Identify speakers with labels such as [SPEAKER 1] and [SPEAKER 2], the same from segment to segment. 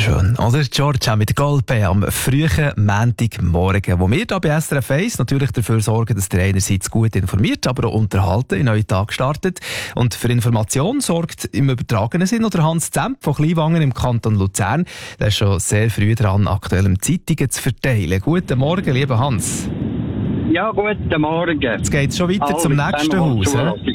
[SPEAKER 1] schön. Oder Georgia mit Golpe am frühen Montagmorgen, wo wir hier bei SRF 1 natürlich dafür sorgen, dass ihr einerseits gut informiert, aber auch unterhalten in euren Tag startet. Und für Information sorgt im übertragenen Sinn oder Hans Zemp von Kleinwangen im Kanton Luzern. Der ist schon sehr früh dran, aktuell Zeitungen zu verteilen. Guten Morgen, lieber Hans.
[SPEAKER 2] Ja, guten Morgen.
[SPEAKER 1] Jetzt geht es schon weiter zum nächsten Haus.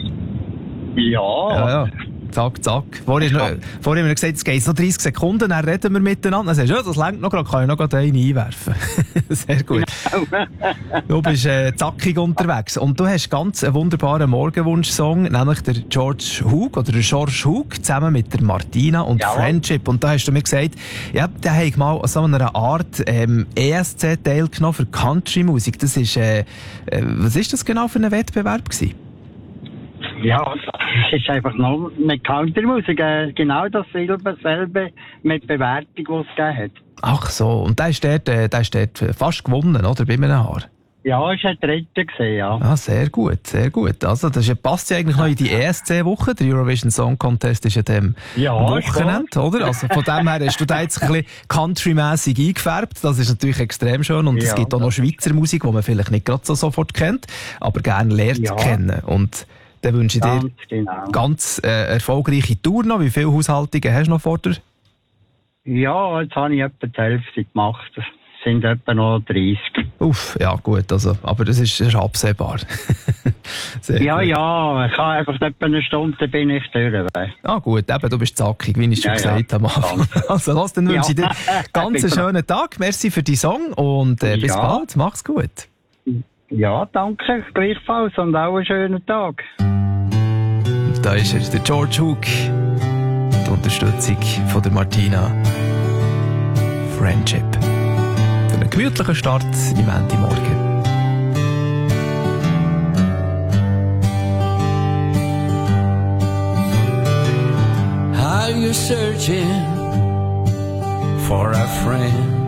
[SPEAKER 2] Ja.
[SPEAKER 1] Zack, zack. Vorhin haben wir gesagt, es geht noch 30 Sekunden, dann reden wir miteinander. Dann sagst du, ja, das reicht noch gerade, kann ich noch gerade einen einwerfen. Sehr gut. Du bist zackig unterwegs. Und du hast ganz einen wunderbaren Morgenwunsch-Song, nämlich der George Hug zusammen mit der Martina und Friendship. Und da hast du mir gesagt, ja, der hat mal an so einer Art ESC teilgenommen für Country-Musik. Das ist, was ist das genau für ein Wettbewerb gewesen?
[SPEAKER 2] Ja, es ist einfach noch mit Country-Musik genau dasselbe mit Bewertung, die es gegeben hat.
[SPEAKER 1] Ach so, und der ist dort fast gewonnen, oder? Bei einem Haar.
[SPEAKER 2] Ja, es hat Dritter gesehen, ja.
[SPEAKER 1] Ah, sehr gut, sehr gut. Also, das passt ja eigentlich noch in die ESC-Woche. Der Eurovision Song Contest ist ja dem Wochenende, oder? Also, von dem her hast du da jetzt ein bisschen countrymässig eingefärbt. Das ist natürlich extrem schön. Und es gibt auch noch Schweizer Musik, die man vielleicht nicht gerade so sofort kennt, aber gerne lernt kennen. Und dann wünsche ich dir ganz erfolgreiche Tour noch. Wie viele Haushaltungen hast du noch vor dir?
[SPEAKER 2] Ja, jetzt habe ich etwa die Hälfte gemacht. Es sind etwa noch 30.
[SPEAKER 1] Uff, ja gut, also, aber das ist absehbar.
[SPEAKER 2] Ja, gut. Ja, ich habe einfach etwa eine Stunde, dann bin ich durch.
[SPEAKER 1] Ah gut, eben, du bist zackig, wie ich schon gesagt habe. Also los, dann wünsche ich dir ganz einen schönen Tag. Merci für die Song und bis bald. Mach's gut.
[SPEAKER 2] Ja, danke, gleichfalls und auch einen schönen Tag.
[SPEAKER 1] Da ist er, der George Hug. Die Unterstützung von der Martina. Friendship. Für einen gemütlichen Start im Montagmorgen.
[SPEAKER 3] Are you searching for a friend?